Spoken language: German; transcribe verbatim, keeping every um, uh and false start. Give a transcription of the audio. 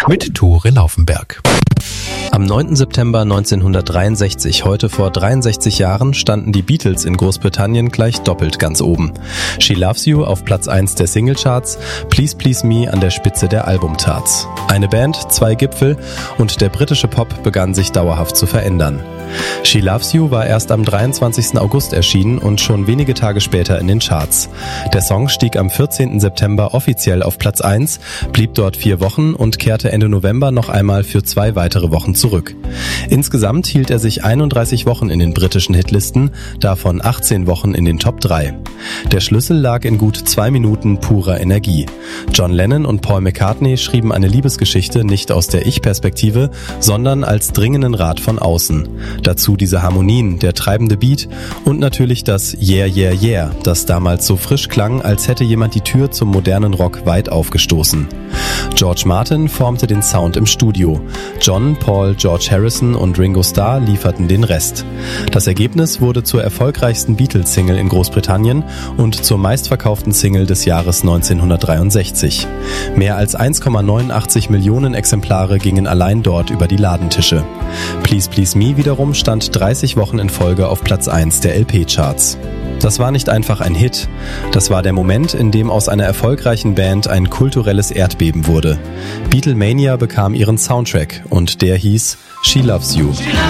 mit Tore Laufenberg. Am neunten September neunzehnhundertdreiundsechzig, heute vor dreiundsechzig Jahren, standen die Beatles in Großbritannien gleich doppelt ganz oben. She Loves You auf Platz eins der Singlecharts, Please Please Me an der Spitze der Albumcharts. Eine Band, zwei Gipfel und der britische Pop begann sich dauerhaft zu verändern. She Loves You war erst am dreiundzwanzigsten August erschienen und schon wenige Tage später in den Charts. Der Song stieg am vierzehnten September offiziell auf Platz eins, blieb dort vier Wochen und kehrte Ende November noch einmal für zwei weitere Wochen zurück. Insgesamt hielt er sich einunddreißig Wochen in den britischen Hitlisten, davon achtzehn Wochen in den Top drei. Der Schlüssel lag in gut zwei Minuten purer Energie. John Lennon und Paul McCartney schrieben eine Liebesgeschichte nicht aus der Ich-Perspektive, sondern als dringenden Rat von außen. Dazu diese Harmonien, der treibende Beat und natürlich das Yeah, Yeah, Yeah, das damals so frisch klang, als hätte jemand die Tür zum modernen Rock weit aufgestoßen. George Martin formte den Sound im Studio. John, Paul, George Harrison und Ringo Starr lieferten den Rest. Das Ergebnis wurde zur erfolgreichsten Beatles-Single in Großbritannien und zur meistverkauften Single des Jahres neunzehnhundertdreiundsechzig. Mehr als eins Komma neunundachtzig Millionen Exemplare gingen allein dort über die Ladentische. Please Please Me wiederum stand dreißig Wochen in Folge auf Platz eins der L P-Charts. Das war nicht einfach ein Hit, das war der Moment, in dem aus einer erfolgreichen Band ein kulturelles Erdbeben wurde. Beatlemania bekam ihren Soundtrack und der hieß She Loves You.